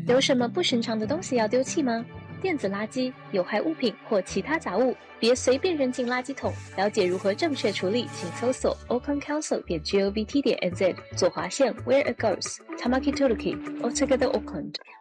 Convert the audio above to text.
有什么不寻常的东西要丢弃吗？电子垃圾、有害物品或其他杂物，别随便扔进垃圾桶。了解如何正确处理，请搜索 oaklandcouncil.govt.nz 左滑线 Where it goes Tamaki Turuki Altogether Auckland。